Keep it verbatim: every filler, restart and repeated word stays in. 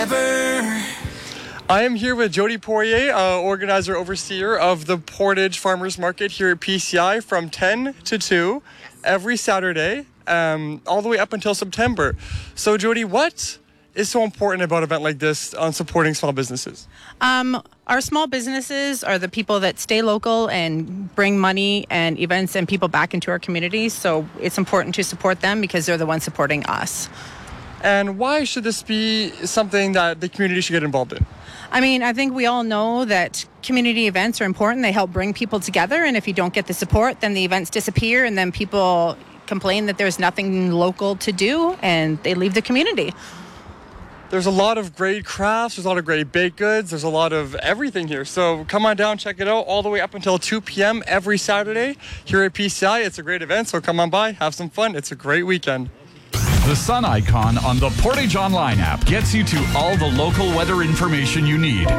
forever. I am here with Jody Poirier, uh, organizer, overseer of the Portage Farmers Market here at P C I from ten to two every Saturday, um, all the way up until September. So, Jody, what is so important about an event like this on supporting small businesses? Um, our small businesses are the people that stay local and bring money and events and people back into our communities. So it's important to support them because they're the ones supporting us. And why should this be something that the community should get involved in? I mean, I think we all know that community events are important. They help bring people together. And if you don't get the support, then the events disappear and then people complain that there's nothing local to do and they leave the community. There's a lot of great crafts, there's a lot of great baked goods, there's a lot of everything here. So come on down, check it out, all the way up until two p.m. every Saturday here at P C I. It's a great event, so come on by, have some fun. It's a great weekend. The sun icon on the Portage Online app gets you to all the local weather information you need.